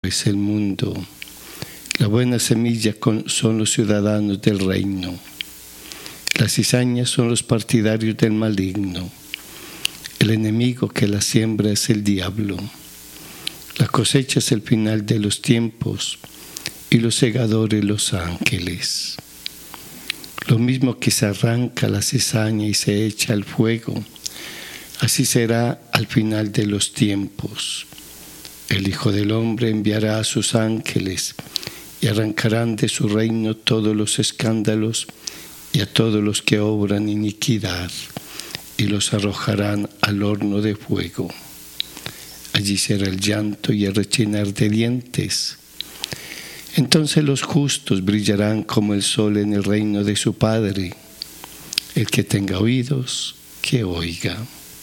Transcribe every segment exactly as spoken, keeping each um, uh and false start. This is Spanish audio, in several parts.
es el mundo. La buena semilla son los ciudadanos del reino. Las cizañas son los partidarios del maligno. El enemigo que la siembra es el diablo. La cosecha es el final de los tiempos y los segadores los ángeles. Lo mismo que se arranca la cizaña y se echa al fuego, así será al final de los tiempos. El Hijo del Hombre enviará a sus ángeles y arrancarán de su reino todos los escándalos y a todos los que obran iniquidad, y los arrojarán al horno de fuego. Allí será el llanto y el rechinar de dientes. Entonces los justos brillarán como el sol en el reino de su Padre. El que tenga oídos, que oiga.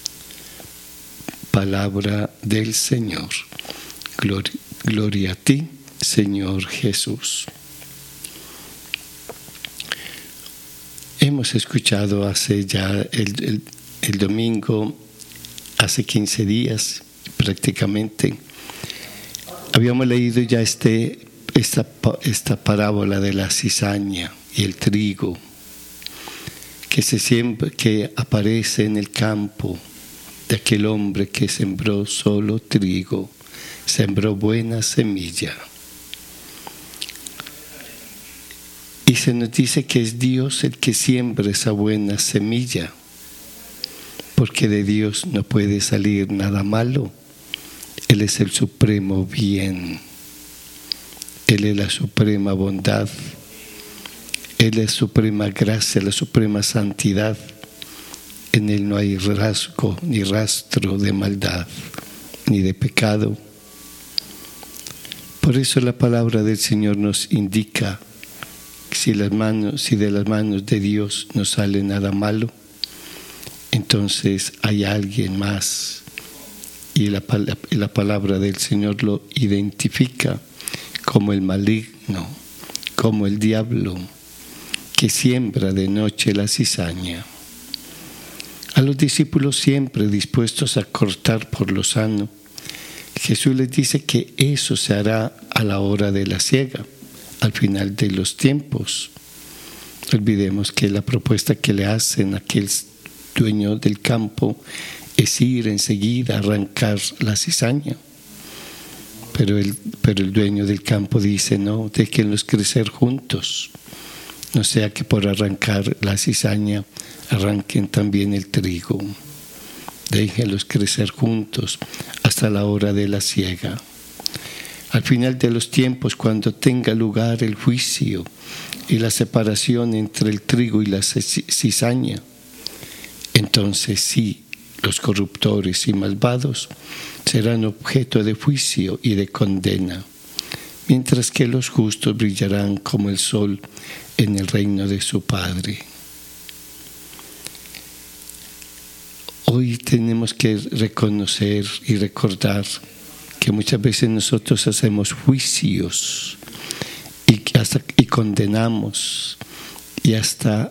Palabra del Señor. Gloria, gloria a ti, Señor Jesús. Hemos escuchado hace ya el, el, el domingo, hace quince días prácticamente, habíamos leído ya este, esta, esta parábola de la cizaña y el trigo que, se siembra, que aparece en el campo de aquel hombre que sembró solo trigo, sembró buena semilla. Y se nos dice que es Dios el que siembra esa buena semilla, porque de Dios no puede salir nada malo. Él es el supremo bien, Él es la suprema bondad, Él es suprema gracia, la suprema santidad. En Él no hay rasgo ni rastro de maldad ni de pecado. Por eso la palabra del Señor nos indica que si, las manos, si de las manos de Dios no sale nada malo, entonces hay alguien más. Y la, la palabra del Señor lo identifica como el maligno, como el diablo que siembra de noche la cizaña. A los discípulos siempre dispuestos a cortar por lo sano, Jesús les dice que eso se hará a la hora de la siega, al final de los tiempos. No olvidemos que la propuesta que le hacen a aquel dueño del campo es ir enseguida a arrancar la cizaña. Pero el, pero el dueño del campo dice, no, déjenlos crecer juntos. No sea que por arrancar la cizaña arranquen también el trigo. Déjenlos crecer juntos hasta la hora de la siega. Al final de los tiempos, cuando tenga lugar el juicio y la separación entre el trigo y la cizaña, entonces sí, los corruptores y malvados serán objeto de juicio y de condena, mientras que los justos brillarán como el sol en el reino de su Padre. Hoy tenemos que reconocer y recordar que muchas veces nosotros hacemos juicios y, hasta, y condenamos y hasta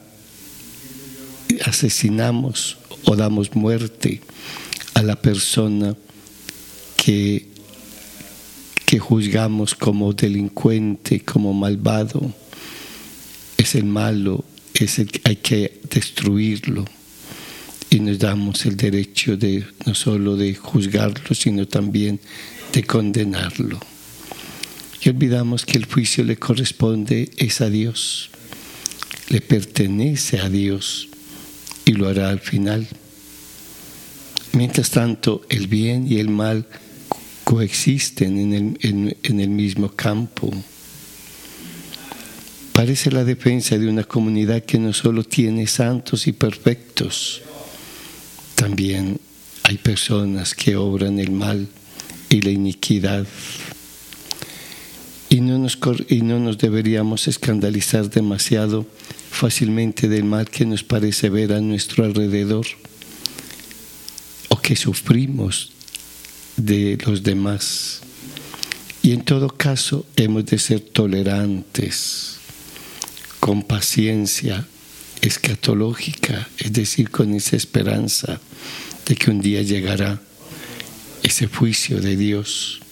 asesinamos o damos muerte a la persona que, que juzgamos como delincuente, como malvado. Es el malo, es el que hay que destruirlo. Y nos damos el derecho de no solo de juzgarlo, sino también de condenarlo. Y olvidamos que el juicio le corresponde es a Dios, le pertenece a Dios y lo hará al final. Mientras tanto, el bien y el mal coexisten en el, en, en el mismo campo. Parece la defensa de una comunidad que no solo tiene santos y perfectos, también hay personas que obran el mal y la iniquidad. Y no nos, y no nos deberíamos escandalizar demasiado fácilmente del mal que nos parece ver a nuestro alrededor o que sufrimos de los demás. Y en todo caso hemos de ser tolerantes, con paciencia escatológica, es decir, con esa esperanza de que un día llegará ese juicio de Dios